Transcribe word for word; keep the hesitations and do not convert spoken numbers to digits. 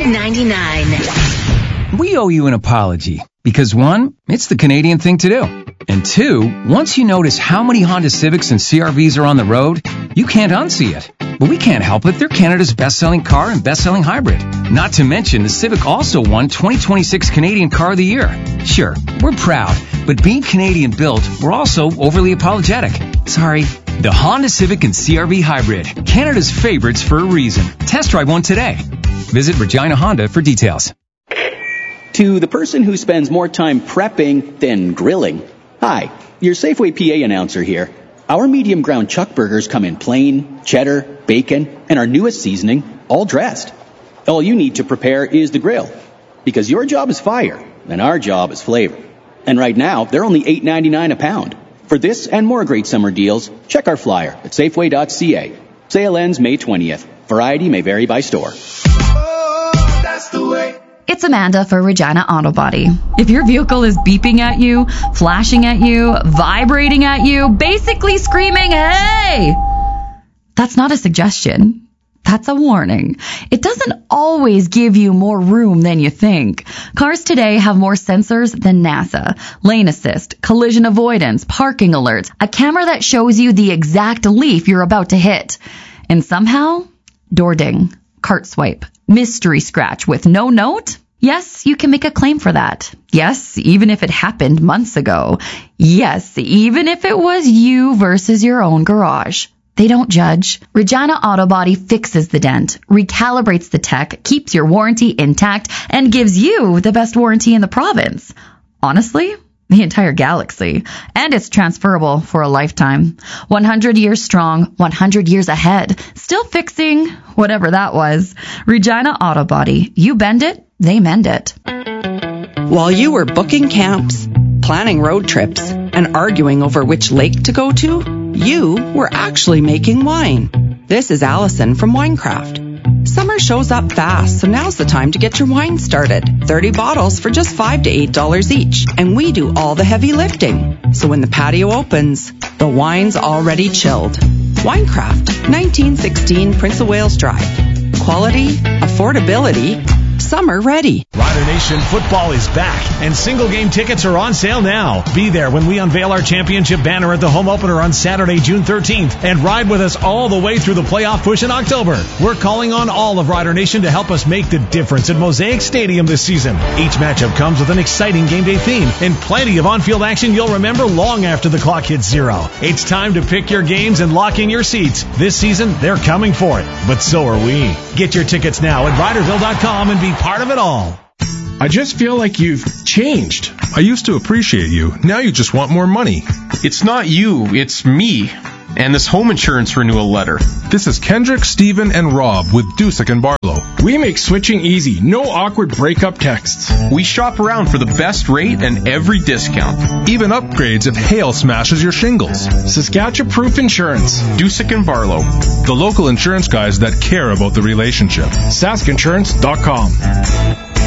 ninety-nine. We owe you an apology because, one, it's the Canadian thing to do. And two, once you notice how many Honda Civics and C R Vs are on the road, you can't unsee it. But we can't help it. They're Canada's best-selling car and best-selling hybrid. Not to mention, the Civic also won twenty twenty-six Canadian Car of the Year. Sure, we're proud, but being Canadian-built, we're also overly apologetic. Sorry. The Honda Civic and C R V Hybrid, Canada's favorites for a reason. Test drive one today. Visit Regina Honda for details. To the person who spends more time prepping than grilling. Hi, your Safeway P A announcer here. Our medium ground chuck burgers come in plain, cheddar, bacon, and our newest seasoning, all dressed. All you need to prepare is the grill. Because your job is fire, and our job is flavor. And right now, they're only eight ninety-nine a pound. For this and more great summer deals, check our flyer at safeway dot c a. Sale ends May twentieth. Variety may vary by store. Oh, that's the way. It's Amanda for Regina Auto Body. If your vehicle is beeping at you, flashing at you, vibrating at you, basically screaming, hey! That's not a suggestion. That's a warning. It doesn't always give you more room than you think. Cars today have more sensors than NASA. Lane assist, collision avoidance, parking alerts, a camera that shows you the exact leaf you're about to hit. And somehow, door ding, cart swipe, mystery scratch with no note? Yes, you can make a claim for that. Yes, even if it happened months ago. Yes, even if it was you versus your own garage. They don't judge. Regina Auto Body fixes the dent, recalibrates the tech, keeps your warranty intact, and gives you the best warranty in the province. Honestly, the entire galaxy. And it's transferable for a lifetime. one hundred years strong, one hundred years ahead. Still fixing whatever that was. Regina Auto Body. You bend it, they mend it. While you were booking camps, planning road trips, and arguing over which lake to go to, you were actually making wine. This is Allison from Winecraft. Summer shows up fast, so now's the time to get your wine started. thirty bottles for just five to eight dollars each, and we do all the heavy lifting. So when the patio opens, the wine's already chilled. Winecraft, nineteen sixteen Prince of Wales Drive. Quality, affordability, summer ready. Rider Nation football is back, and single game tickets are on sale now. Be there when we unveil our championship banner at the home opener on Saturday, June thirteenth, and ride with us all the way through the playoff push in October. We're calling on all of Rider Nation to help us make the difference at Mosaic Stadium this season. Each matchup comes with an exciting game day theme and plenty of on-field action you'll remember long after the clock hits zero. It's time to pick your games and lock in your seats. This season, they're coming for it, but so are we. Get your tickets now at riderville dot com and be part of it all. I just feel like you've changed. I used to appreciate you. Now you just want more money. It's not you, it's me. And this home insurance renewal letter. This is Kendrick, Steven, and Rob with Dusick and Barlow. We make switching easy. No awkward breakup texts. We shop around for the best rate and every discount. Even upgrades if hail smashes your shingles. Saskatchewan-proof insurance. Dusick and Barlow. The local insurance guys that care about the relationship. sask insurance dot com.